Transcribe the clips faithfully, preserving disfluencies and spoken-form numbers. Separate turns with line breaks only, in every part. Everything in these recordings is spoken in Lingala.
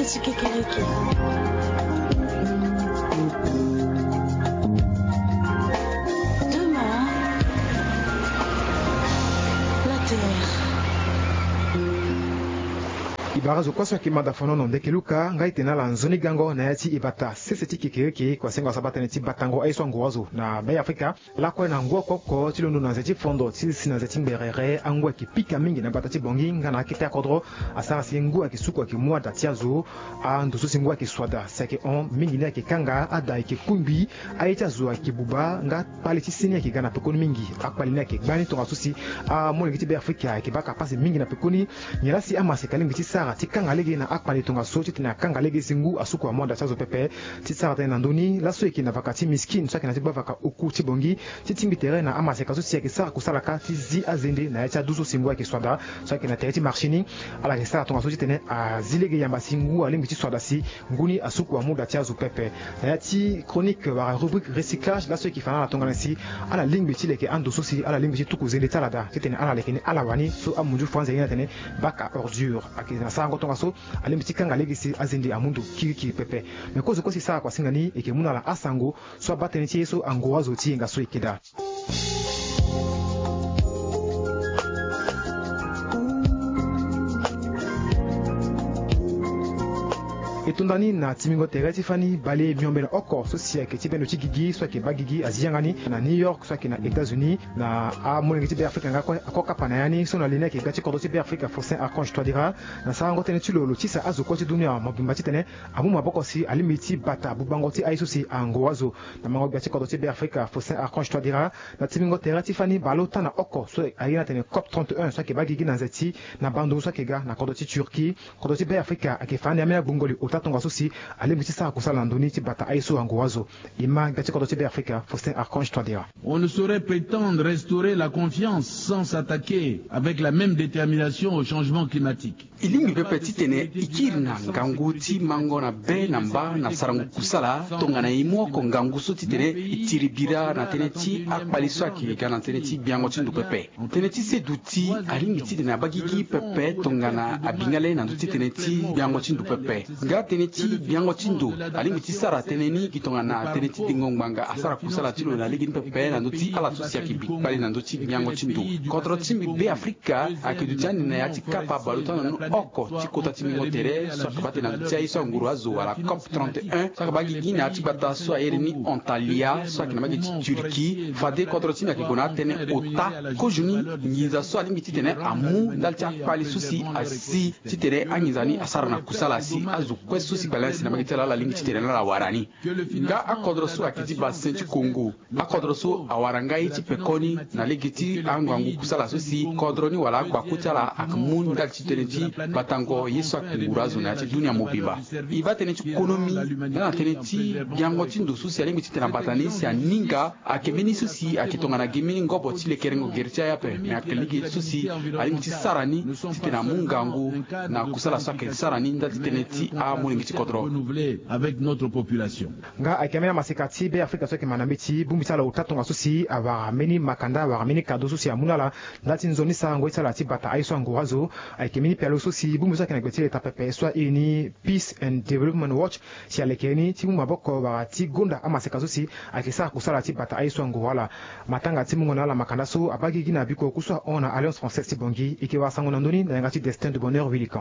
Tchikikeriki. Demain, la terre.
Ibarazo kwa soki mada fonono ndeke luka ngai tena la nzoni gango na yati ibata sese tiki kiriki kwa sengo sabata neti batango aiso ngoazo na bay Afrika la kwa na ngwa koko tilondo na zeti fondo tisi na zeti mberere angwa ki pika mingi na batati bongi ngana kita kodro asara singu akisuko akimwa datiazo a ndusu singu akiswada seke on mingi na kikanga ada ikikumbi aita zo akibuba nga pali tisini akigana pekoni mingi akwali na kibani to asusi a mo ngiti bay Afrika kibaka pasi mingi na pekoni nyirasi amase kalingi tisa tikanga legi na akpani tunga sochi tina kanga legi singu asuku wa mwanda chazo pepe titsara tena ndoni la soki na vakati miskin saki na tiba vaka uku tibongi titimbi tere na amase kaso si yakisa kusala ka tizi azende na yacha duzo singu yake swada saki na tereti marchini ala kisa tunga sochi tene azilege yamba singu alingi tiswada si nguni asuku wa mwanda chazo pepe na yati chronique wa rubrique recyclage la soki fana na tunga nasi ala lingbi tileke ando sosi ala lingbi tuku zende talada titene ala lekene ala wani so amunju franze yana tene baka ordure akina sango tonga so alimbitika ngalegisi azindi amundu kiki pepe mekozo kosi saa kwa singani ekemuna la asango so bateniti so angoazo tinga so ikeda etundani na timingo tereti fani bale miombela oko so si aketi beno chigigi so ke bagigi aziangani na New York so ke na États-Unis na a monengiti be Afrika ngako akoka panayani so na lina ke gati kodoti be Afrika forcé archange toi dira na sango tene tilo lo tisa azo koti dunia mabimbati tene amu maboko si alimiti bata bubangoti aiso si angoazo na mango gati kodoti be Afrika forcé archange toi dira na timingo tereti fani balota na oko so ayina tene COP trente et un so ke bagigi na zeti na bando so ke ga na kodoti Turquie kodoti be Afrika akefani amena bungoli tonga sosi alimiti sa kusala ndoni ti bata aiso angoazo ima gati kodoti be Afrika Faustin Archange toi dira.
On ne saurait prétendre restaurer la confiance sans s'attaquer avec la même détermination au changement climatique.
Ilingi pepe titene ikirna ngangu ti mango na be na mba na sarangu kusala tonga na imo ko ngangu so titene itiribira na teneti akpaliso akirika na teneti biango tindu pepe teneti seduti alingi titene abagigi pepe tonga na abingale na nduti teneti biango tindu pepe nga teneti biango tindu alingi tisara teneni kitonga na teneti dingongwanga asara kusala tilo na ligi pepe na nduti ala susi akibikpali na nduti biango tindu kontro timbi be Afrika akidutani na yati kapa balutana no oko tikota timingo tere sakabate na nduti aiso nguruazo wala COP trente et un sakabagi gina atibata so ayerini Antalya so akinamagi Turquie fade kontro timbi akigona tene ota kojuni ngiza so alingi titene amu dalti akpali susi asi titene angizani asara na kusala si azu kwesu si balance na magitela la lingi titene na warani nga akodroso akiti basenti Congo akodroso awarangai ti pekoni na ligiti angwangu kusala susi kodroni wala kwa kutala akmun dal titeneti batango yeso akungurazo na ti dunia mobiba iba teneti ekonomi na teneti biango tindo susi alingi titena batani si aninga akemeni susi akitonga na gemini ngobo ti lekerengo gertia yape me akeligi susi alingi ti sarani titena mungangu na kusala sake sarani ndal titeneti a mulingiti kodro
avec notre population
nga akemena masikati be Afrika soki manambiti bumbitala utatonga susi ava meni makanda ava meni kado susi amunala ndati nzoni sango itala ti bata aiso ngoazo akemeni pelo susi bumbisa kana gwetile ta pepe so ini Peace and Development Watch si alekeni ti maboko ba ti gonda amasika susi akisa kusala ti bata aiso ngowala matanga ti mungona la makanda so abagi gina biko kuswa ona Alliance Française Tibongi ikiwa sango na ndoni na ngati Destin de Bonheur Willican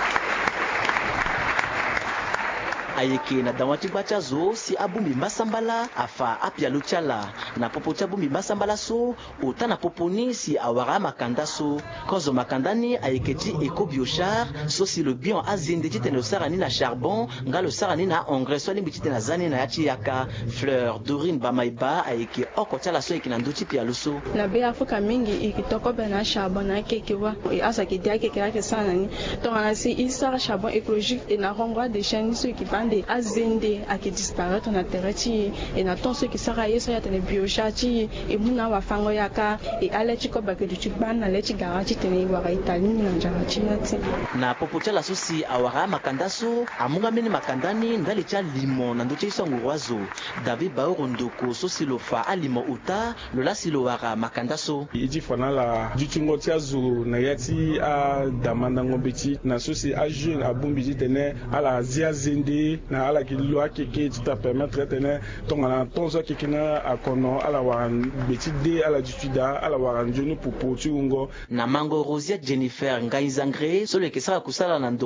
ayeke na dawati bachazo si abumi masambala afa apia luchala na popo chabumi masambala so ota na poponi si awara makanda so kozo makandani ayeketi eco biochar so si le bion azinde tite no sarani na charbon nga le sarani na engrais so limbi tite na zani na yachi yaka fleur dorine bamaiba ayeke oko chala so ekina nduti pia luso
na be Afrika mingi ikitoko bena charbon na kekiwa asa kidia kekira kesana ni to na si isa charbon écologique et na rongwa de chaînes so ki de azende a qui disparaître na tereti et na ton ce qui sera yeso ya tene bio shati e muna wa fango yaka e alechi ko bakedu chibana lechi garachi tene wa italini na jarachi nati
na popocha la susi awara makandaso amunga mini makandani ndali cha limo na ndoche isango wazo David Baoro ndoko sosi lofa alimo uta lola silo wara makandaso
iji fana la jutungo tiazu na yati a damanda ngobeti na sosi a jeune abumbi tene ala zia zindi na ala ki lo akeke ta permettre tene tongana tonzo kekina akono ala wa beti de ala jutuda ala wa njoni popo tiungo
na mango Rosia Jennifer Ngaizangre solo kesaka kusala na